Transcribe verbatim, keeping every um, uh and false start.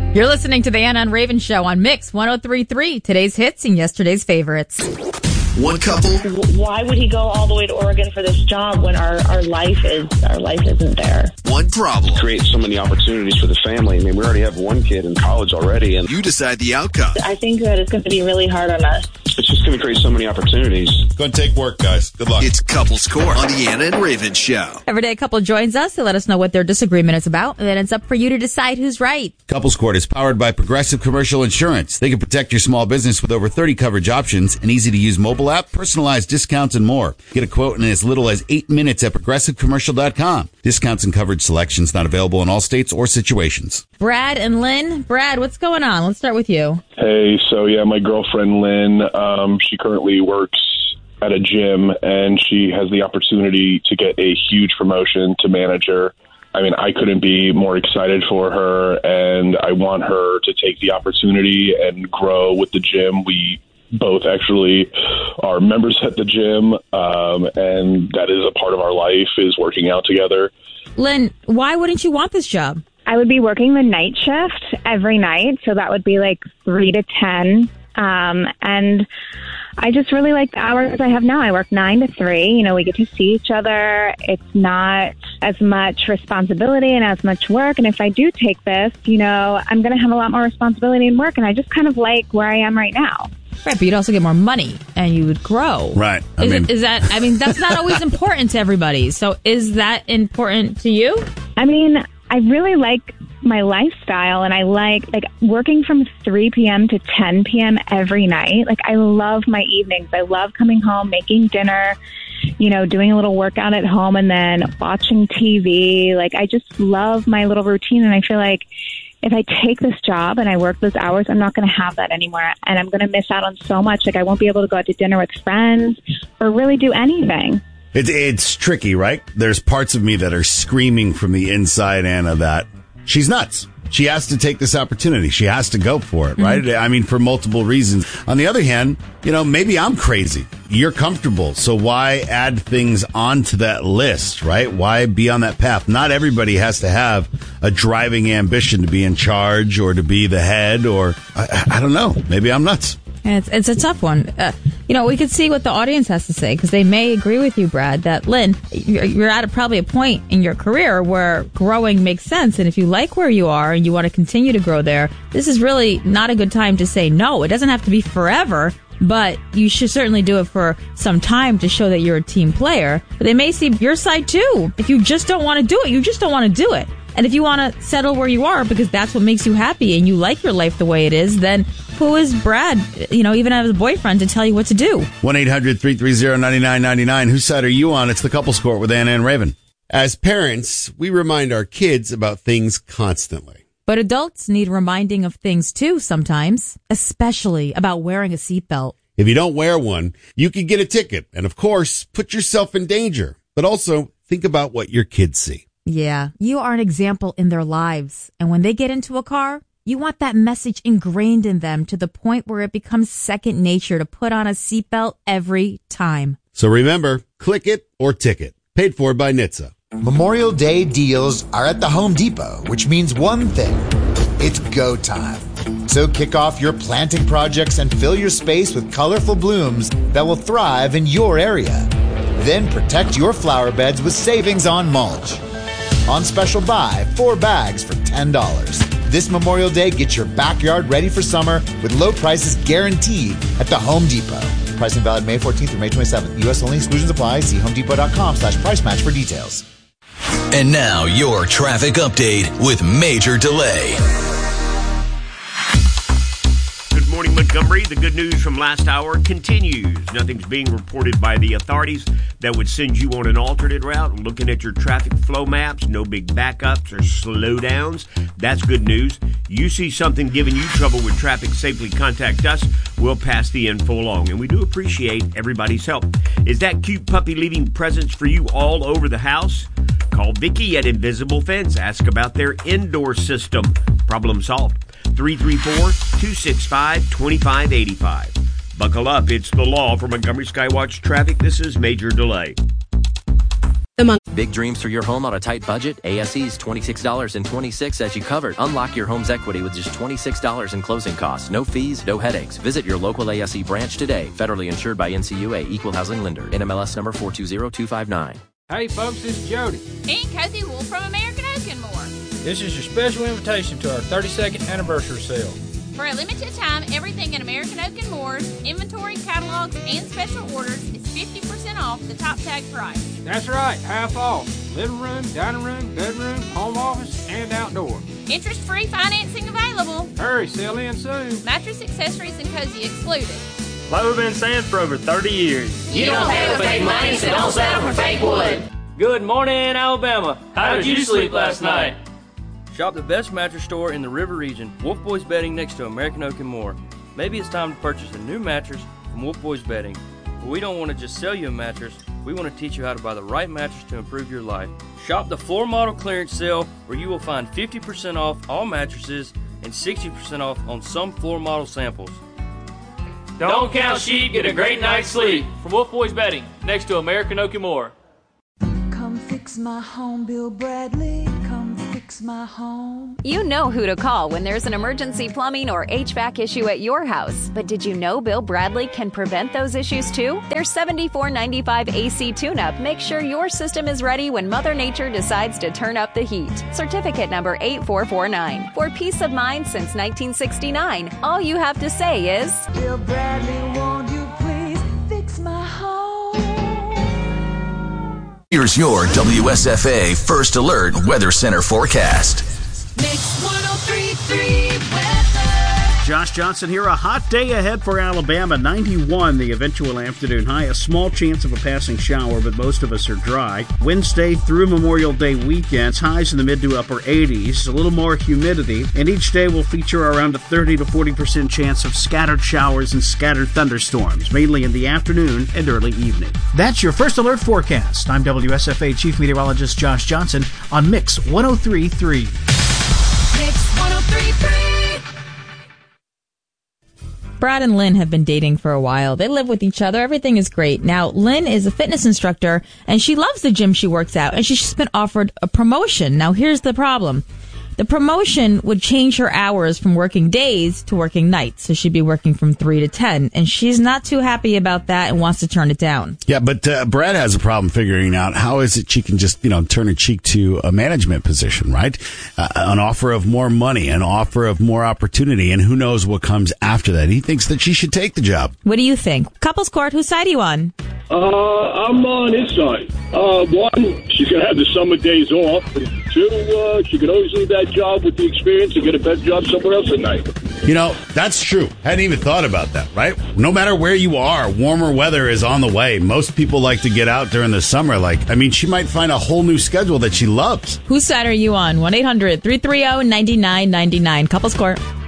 You're listening to the Anna and Raven Show on Mix one oh three point three. Today's hits and yesterday's favorites. One couple. Why would he go all the way to Oregon for this job when our, our life is our life isn't there? One problem. Create so many opportunities for the family. I mean, we already have one kid in college already, and you decide the outcome. I think that it's going to be really hard on us. It's just going to create so many opportunities. Go and take work, guys. Good luck. It's Couples Court on the Anna and Raven Show. Every day a couple joins us to let us know what their disagreement is about, and then it's up for you to decide who's right. Couples Court is powered by Progressive Commercial Insurance. They can protect your small business with over thirty coverage options, an easy-to-use mobile app, personalized discounts, and more. Get a quote in as little as eight minutes at progressive commercial dot com. Discounts and coverage selections not available in all states or situations. Brad and Lynn. Brad, what's going on? Let's start with you. Hey, so yeah, my girlfriend Lynn, um, she currently works at a gym, and she has the opportunity to get a huge promotion to manager. I mean, I couldn't be more excited for her, and I want her to take the opportunity and grow with the gym. We both actually are members at the gym, um, and that is a part of our life, is working out together. Lynn, why wouldn't you want this job? I would be working the night shift every night, so that would be like three to ten. Um, and I just really like the hours I have now. I work nine to three. You know, we get to see each other. It's not as much responsibility and as much work. And if I do take this, you know, I'm going to have a lot more responsibility and work. And I just kind of like where I am right now. Right, but you'd also get more money and you would grow. Right. I is, mean, it, is that, I mean, that's not always important to everybody. So is that important to you? I mean, I really like my lifestyle, and I like like working from three p.m. to ten p.m. every night. Like, I love my evenings. I love coming home, making dinner, you know, doing a little workout at home, and then watching T V. Like, I just love my little routine, and I feel like if I take this job and I work those hours, I'm not going to have that anymore, and I'm going to miss out on so much. Like, I won't be able to go out to dinner with friends or really do anything. It's, it's tricky, right? There's parts of me that are screaming from the inside, Anna, that she's nuts. She has to take this opportunity. She has to go for it, right? Mm-hmm. I mean, for multiple reasons. On the other hand, you know, maybe I'm crazy. You're comfortable. So why add things onto that list, right? Why be on that path? Not everybody has to have a driving ambition to be in charge or to be the head, or I, I don't know. Maybe I'm nuts. It's, it's a tough one. Uh, you know, we could see what the audience has to say, because they may agree with you, Brad, that, Lynn, you're, you're at a, probably a point in your career where growing makes sense. And if you like where you are and you want to continue to grow there, this is really not a good time to say no. It doesn't have to be forever, but you should certainly do it for some time to show that you're a team player. But they may see your side, too. If you just don't want to do it, you just don't want to do it. And if you want to settle where you are because that's what makes you happy and you like your life the way it is, then who is Brad, you know, even as a boyfriend, to tell you what to do? one eight hundred three three zero nine nine nine nine. Whose side are you on? It's the Couples Court with Anna and Raven. As parents, we remind our kids about things constantly. But adults need reminding of things too sometimes, especially about wearing a seatbelt. If you don't wear one, you could get a ticket and, of course, put yourself in danger. But also think about what your kids see. Yeah, you are an example in their lives. And when they get into a car, you want that message ingrained in them to the point where it becomes second nature to put on a seatbelt every time. So remember, click it or ticket. Paid for by N H T S A. Memorial Day deals are at the Home Depot, which means one thing. It's go time. So kick off your planting projects and fill your space with colorful blooms that will thrive in your area. Then protect your flower beds with savings on mulch. On special buy, four bags for ten dollars. This Memorial Day, get your backyard ready for summer with low prices guaranteed at the Home Depot. Pricing valid May fourteenth through May twenty-seventh. U S only. Exclusions apply. See homedepot.com slash price match for details. And now your traffic update with Major Delay. Good morning, Montgomery. The good news from last hour continues. Nothing's being reported by the authorities that would send you on an alternate route. Looking at your traffic flow maps, no big backups or slowdowns. That's good news. You see something giving you trouble with traffic, safely contact us. We'll pass the info along, and we do appreciate everybody's help. Is that cute puppy leaving presents for you all over the house? Call Vicky at Invisible Fence. Ask about their indoor system. Problem solved. three three four, two six five, two five eight five. Buckle up. It's the law for Montgomery Skywatch Traffic. This is Major Delay. Big dreams for your home on a tight budget? A S E's twenty-six dollars and twenty-six cents as you covered. Unlock your home's equity with just twenty-six dollars in closing costs. No fees, no headaches. Visit your local A S E branch today. Federally insured by N C U A, Equal Housing Lender. N M L S number four two zero two five nine. Hey folks, this is Jody. And Cozy Wool from American Oak and More. This is your special invitation to our thirty-second anniversary sale. For a limited time, everything in American Oak and Moore's inventory, catalogs, and special orders is fifty percent off the top tag price. That's right, half off. Living room, dining room, bedroom, home office, and outdoor. Interest-free financing available. Hurry, sell in soon. Mattress, accessories, and cozy excluded. Like we've been saying for over thirty years. You don't pay with fake money, so don't settle for fake wood. Good morning, Alabama. How did you sleep last night? Shop the best mattress store in the River region, Wolf Boys Bedding, next to American Oak and More. Maybe it's time to purchase a new mattress from Wolf Boys Bedding. But we don't want to just sell you a mattress. We want to teach you how to buy the right mattress to improve your life. Shop the floor model clearance sale where you will find fifty percent off all mattresses and sixty percent off on some floor model samples. Don't count sheep, get a great night's sleep. From Wolf Boys Bedding, next to American Oak and More. Come fix my home, Bill Bradley. Come fix my home. You know who to call when there's an emergency plumbing or H V A C issue at your house. But did you know Bill Bradley can prevent those issues too? Their seventy-four ninety-five A C tune-up makes sure your system is ready when Mother Nature decides to turn up the heat. Certificate number eight four four nine. For peace of mind since nineteen sixty-nine, all you have to say is, Bill Bradley, won't you please fix my home? Here's your W S F A First Alert Weather Center forecast. Mix one oh three point three weather. Josh Johnson here. A hot day ahead for Alabama. ninety-one, the eventual afternoon high. A small chance of a passing shower, but most of us are dry. Wednesday through Memorial Day weekends, highs in the mid to upper eighties. A little more humidity, and each day will feature around a thirty to forty percent chance of scattered showers and scattered thunderstorms, mainly in the afternoon and early evening. That's your First Alert forecast. I'm W S F A Chief Meteorologist Josh Johnson on Mix one oh three point three. Mix one oh three point three. Brad and Lynn have been dating for a while. They live with each other. Everything is great. Now, Lynn is a fitness instructor, and she loves the gym she works out, and she's just been offered a promotion. Now, here's the problem. The promotion would change her hours from working days to working nights, so she'd be working from three to ten, and she's not too happy about that and wants to turn it down. Yeah, but uh, Brad has a problem figuring out how is it she can just, you know, turn her cheek to a management position, right? Uh, an offer of more money, an offer of more opportunity, and who knows what comes after that. He thinks that she should take the job. What do you think? Couples Court, whose side are you on? Uh, I'm on his side. Uh, one, she's going to have the summer days off. Two, uh, she could always leave that job with the experience and get a better job somewhere else at night. You know, that's true. Hadn't even thought about that, right? No matter where you are, warmer weather is on the way. Most people like to get out during the summer. Like, I mean, she might find a whole new schedule that she loves. Whose side are you on? one eight hundred three three zero nine nine nine nine. Couples Court.